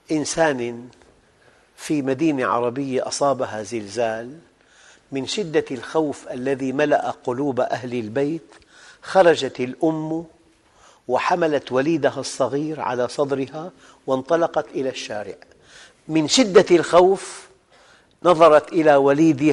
إنسان في مدينة عربية أصابها زلزال، من شدة الخوف الذي ملأ قلوب أهل البيت خرجت الأم وحملت وليدها الصغير على صدرها وانطلقت إلى الشارع. من شدة الخوف نظرت إلى وليدها